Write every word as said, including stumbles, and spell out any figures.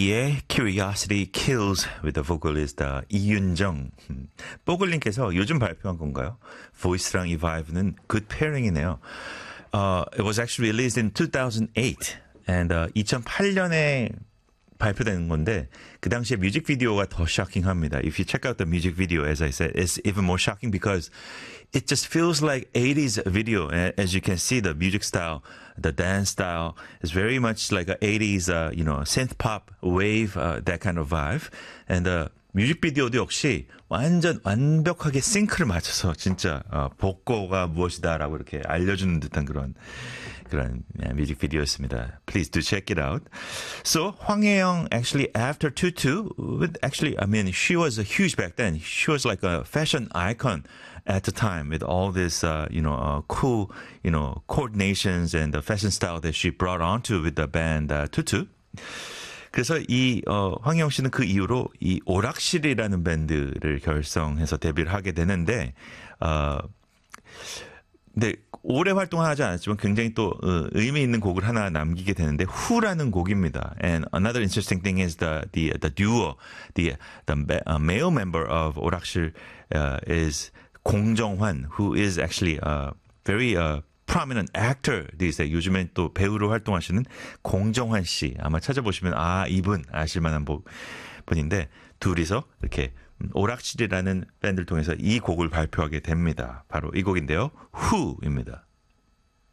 이의 Curiosity Kills with the vocalist uh, 이윤정. 음, 뽀글님께서 요즘 발표한 건가요? 보이스랑 이바이브는 good pairing이네요. Uh, it was actually released in two thousand eight and uh, 이천팔 년에 발표된 건데 그 당시에 뮤직비디오가 더 쇼킹합니다. If you check out the music video, as I said, it's even more shocking because it just feels like eighties video. As you can see, the music style, the dance style is very much like a eighties, uh, you know, synth pop wave, uh, that kind of vibe. And the 뮤직비디오도 역시 완전 완벽하게 싱크를 맞춰서 진짜 어, 복고가 무엇이다라고 이렇게 알려주는 듯한 그런 그런 뮤직비디오였습니다. Please do check it out. So 황혜영 actually after Tutu, with actually I mean she was a huge back then. She was like a fashion icon at the time with all this uh, you know uh, cool you know coordinations and the fashion style that she brought onto with the band uh, Tutu. 그래서 이 어, 황혜영 씨는 그 이후로 이 오락실이라는 밴드를 결성해서 데뷔를 하게 되는데, 어, 근데 오래 활동하지 않았지만 굉장히 또 어, 의미 있는 곡을 하나 남기게 되는데 후라는 곡입니다. And another interesting thing is the the the duo, the the uh, male member of 오락실 uh, is 공정환, who is actually a very uh, prominent actor these days. 요즘엔 또 배우로 활동하시는 공정환 씨. 아마 찾아보시면 아 이분 아실만한 분인데 둘이서 이렇게 오락실이라는 밴드를 통해서 이 곡을 발표하게 됩니다. 바로 이 곡인데요. Who입니다.